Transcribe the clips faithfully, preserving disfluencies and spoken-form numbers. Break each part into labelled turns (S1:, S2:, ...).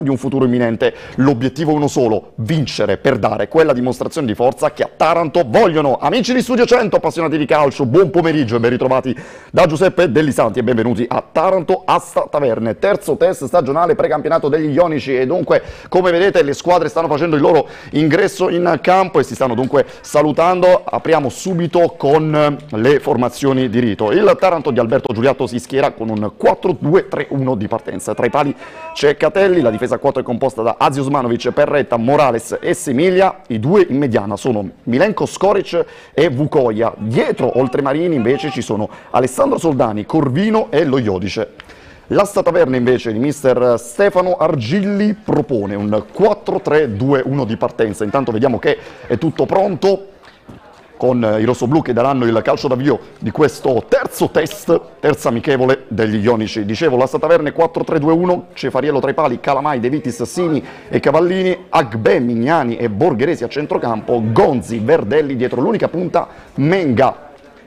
S1: di un futuro imminente. L'obiettivo è uno solo: vincere per dare quella dimostrazione di forza che a Taranto vogliono. Amici di Studio cento, appassionati di calcio, buon pomeriggio e ben ritrovati da Giuseppe Delli Santi e benvenuti a Taranto Asta Taverne, terzo test stagionale precampionato degli Ionici. E dunque, come vedete, le squadre stanno facendo il loro ingresso in campo e si stanno dunque salutando. Apriamo subito con le formazioni di rito. Il Taranto di Alberto Giuliatto si schiera con un quattro due tre uno di partenza. Tra i pali c'è Catelli, la difesa a quattro è composta da Azio Osmanovic, Perretta, Morales e Semiglia. I due in mediana sono Milenko Skoric e Vukoja. Dietro, oltre Marini, invece ci sono Alessandro Soldani, Corvino e Lo Iodice. L'Asta Taverne invece di mister Stefano Argilli propone un quattro tre due uno di partenza. Intanto vediamo che è tutto pronto con i rossoblù che daranno il calcio d'avvio di questo terzo test, terza amichevole degli Ionici. Dicevo, l'Asta Taverne quattro tre due uno, Cefariello tra i pali, Calamai, De Vitis, Sini e Cavallini, Agbe, Mignani e Borgheresi a centrocampo, Gonzi, Verdelli dietro l'unica punta, Menga.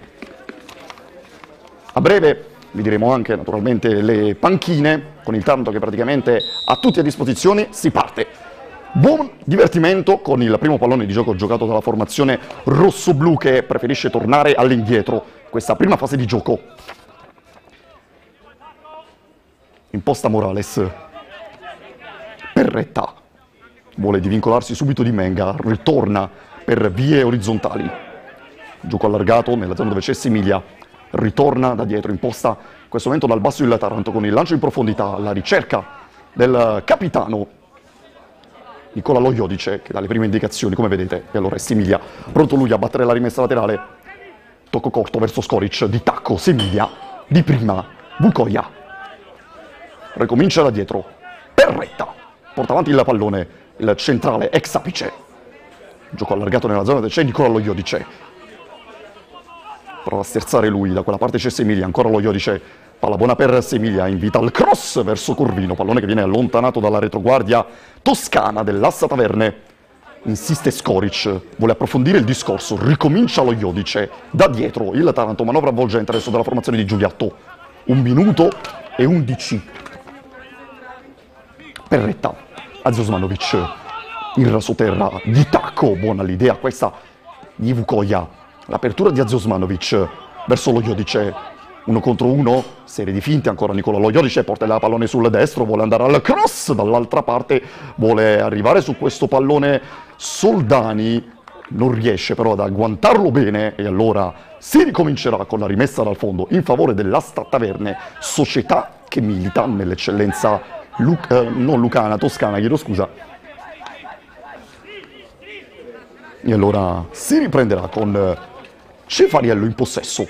S1: A breve vi diremo anche naturalmente le panchine, con il Taranto che praticamente ha tutti a disposizione. Si parte! Buon divertimento con il primo pallone di gioco giocato dalla formazione rossoblù che preferisce tornare all'indietro questa prima fase di gioco. Imposta Morales. Perretta vuole divincolarsi subito di Menga, ritorna per vie orizzontali. Gioco allargato nella zona dove c'è Semiglia. Ritorna da dietro, imposta in questo momento dal basso il Taranto con il lancio in profondità, la ricerca del capitano Nicola Lo Iodice che dà le prime indicazioni, come vedete, e allora è Semiglia, pronto lui a battere la rimessa laterale, tocco corto verso Skoric, di tacco Semiglia, di prima Vukoja, ricomincia da dietro, Perretta, porta avanti il pallone, il centrale ex apice, gioco allargato nella zona dove c'è Nicola Lo Iodice, prova a sterzare lui, da quella parte c'è Semiglia, ancora Lo Iodice, palla buona per Semiglia, invita il cross verso Corvino, pallone che viene allontanato dalla retroguardia toscana dell'Asta Taverne. Insiste Skoric, vuole approfondire il discorso, ricomincia Lo Iodice, da dietro il Taranto, manovra avvolgente adesso dalla formazione di Giuliatto. Un minuto e undici. Perretta, Azio Osmanovic, il rasoterra di tacco, buona l'idea questa di Vukoja. L'apertura di Azio Osmanovic verso Lo Iodice. Uno contro uno, serie di finte, ancora Nicola Lo Iodice, porta il pallone sul destro, vuole andare al cross, dall'altra parte vuole arrivare su questo pallone Soldani, non riesce però ad agguantarlo bene e allora si ricomincerà con la rimessa dal fondo in favore dell'Asta Taverne, società che milita nell'eccellenza Luc- eh, non lucana, toscana, chiedo scusa. E allora si riprenderà con Cefariello in possesso.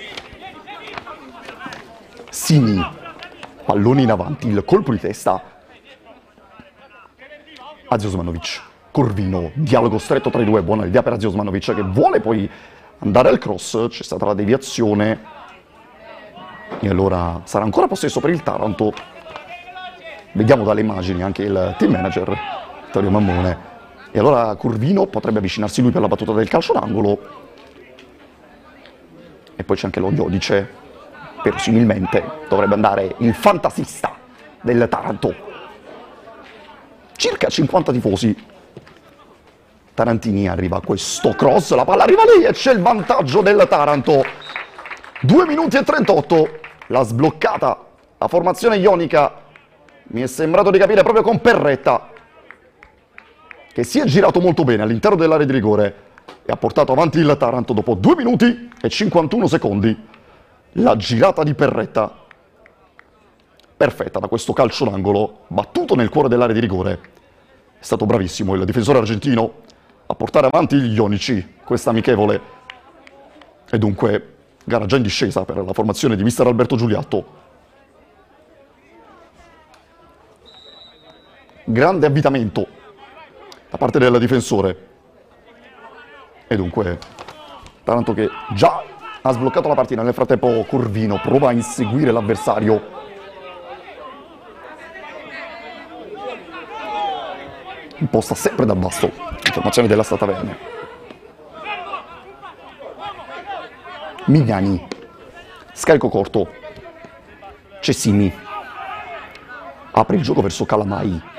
S1: Sini, pallone in avanti, il colpo di testa. Azio Osmanovic, Corvino, dialogo stretto tra i due, buona idea per Azio Osmanovic che vuole poi andare al cross, c'è stata la deviazione e allora sarà ancora possesso per il Taranto. Vediamo dalle immagini anche il team manager Vittorio Mammone e allora Corvino potrebbe avvicinarsi lui per la battuta del calcio d'angolo e poi c'è anche Lo Iodice. Verosimilmente dovrebbe andare il fantasista del Taranto. Circa cinquanta tifosi. Tarantini arriva a questo cross, la palla arriva lì e c'è il vantaggio del Taranto. due minuti e trentotto, l'ha sbloccata la formazione ionica. Mi è sembrato di capire proprio con Perretta, che si è girato molto bene all'interno dell'area di rigore e ha portato avanti il Taranto dopo due minuti e cinquantuno secondi. La girata di Perretta, perfetta da questo calcio d'angolo, battuto nel cuore dell'area di rigore. È stato bravissimo il difensore argentino a portare avanti gli Ionici, questa amichevole. E dunque, gara già in discesa per la formazione di mister Alberto Giuliatto. Grande avvitamento da parte del difensore. E dunque, Taranto che già ha sbloccato la partita, nel frattempo Corvino prova a inseguire l'avversario. Imposta sempre dal basso, informazione dell'Asta Taverne. Mignani, scarico corto, Cessini, apre il gioco verso Calamai,